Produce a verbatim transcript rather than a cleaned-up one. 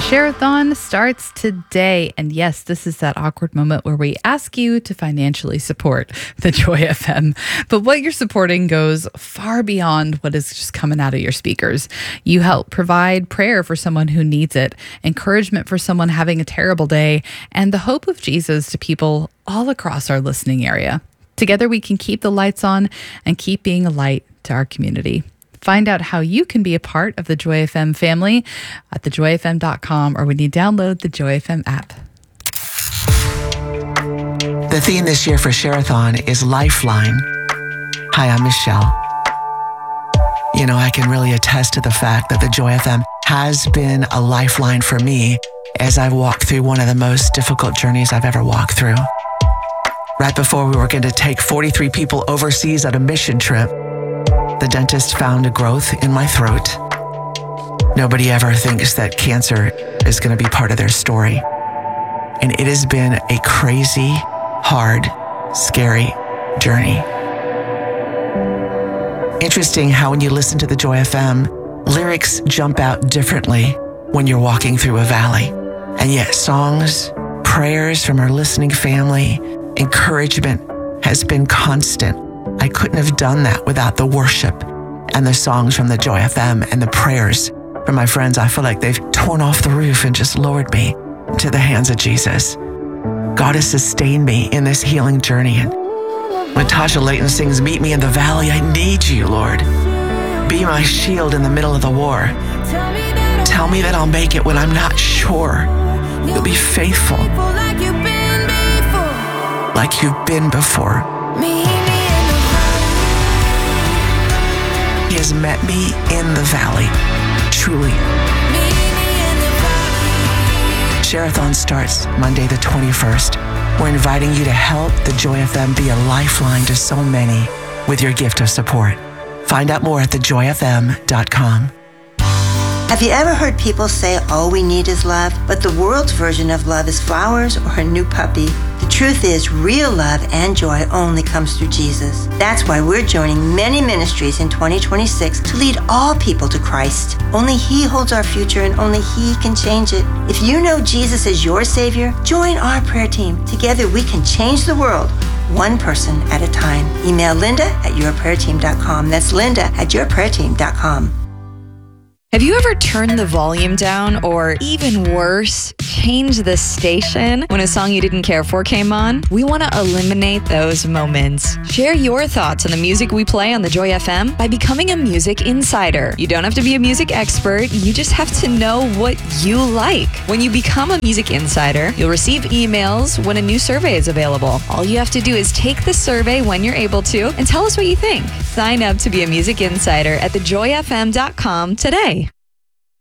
Share-a-thon starts today. And yes, this is that awkward moment where we ask you to financially support the Joy F M. But what you're supporting goes far beyond what is just coming out of your speakers. You help provide prayer for someone who needs it, encouragement for someone having a terrible day, and the hope of Jesus to people all across our listening area. Together, we can keep the lights on and keep being a light to our community. Find out how you can be a part of the Joy F M family at the joy f m dot com or when you download the Joy F M app. The theme this year for Share-a-thon is Lifeline. Hi, I'm Michelle. You know, I can really attest to the fact that the Joy F M has been a lifeline for me as I've walked through one of the most difficult journeys I've ever walked through. Right before we were going to take forty-three people overseas on a mission trip, the dentist found a growth in my throat. Nobody ever thinks that cancer is going to be part of their story. And it has been a crazy, hard, scary journey. Interesting how when you listen to the Joy F M, lyrics jump out differently when you're walking through a valley. And yet songs, prayers from our listening family, encouragement has been constant. I couldn't have done that without the worship and the songs from the Joy F M and the prayers from my friends. I feel like they've torn off the roof and just lowered me into the hands of Jesus. God has sustained me in this healing journey. And when Tasha Layton sings, "Meet me in the valley, I need you, Lord. Be my shield in the middle of the war. Tell me that I'll make it when I'm not sure. You'll be faithful like you've been before." He has met me in the valley, truly. Share-a-thon starts Monday the twenty-first. We're inviting you to help the Joy F M be a lifeline to so many with your gift of support. Find out more at the joy f m dot com. Have you ever heard people say all we need is love, but the world's version of love is flowers or a new puppy? The truth is, real love and joy only comes through Jesus. That's why we're joining many ministries in twenty twenty-six to lead all people to Christ. Only He holds our future and only He can change it. If you know Jesus as your Savior, join our prayer team. Together we can change the world, one person at a time. Email Linda at your prayer team dot com. That's Linda at your prayer team dot com. Have you ever turned the volume down or, even worse, changed the station when a song you didn't care for came on? We want to eliminate those moments. Share your thoughts on the music we play on the Joy F M by becoming a music insider. You don't have to be a music expert, you just have to know what you like. When you become a music insider, you'll receive emails when a new survey is available. All you have to do is take the survey when you're able to and tell us what you think. Sign up to be a music insider at the joy f m dot com today.